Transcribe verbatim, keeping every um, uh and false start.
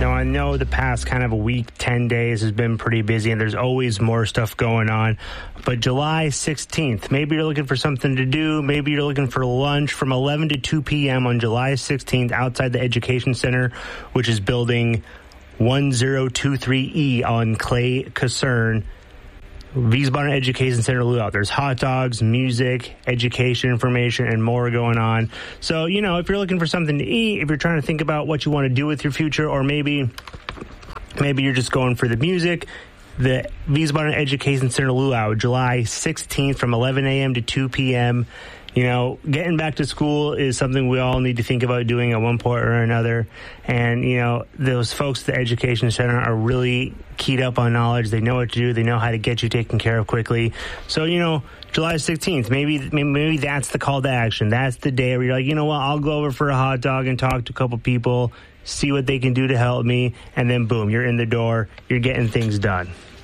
Now, I know the past kind of a week, ten days has been pretty busy, and there's always more stuff going on. But July sixteenth, maybe you're looking for something to do. Maybe you're looking for lunch from eleven to two p.m. on July sixteenth outside the Education Center, which is building one zero two three E on Clay Casern. Wiesbaden Education Center Luau. There's hot dogs, music, education information, and more going on. So, you know, if you're looking for something to eat, if you're trying to think about what you want to do with your future, or maybe maybe you're just going for the music, the Wiesbaden Education Center Luau, July sixteenth from eleven a.m. to two p.m. You know, getting back to school is something we all need to think about doing at one point or another. And, you know, those folks at the Education Center are really keyed up on knowledge. They know what to do. They know how to get you taken care of quickly. So, you know, July sixteenth, maybe, maybe maybe that's the call to action. That's the day where you're like, you know what, I'll go over for a hot dog and talk to a couple people, see what they can do to help me, and then boom, you're in the door. You're getting things done.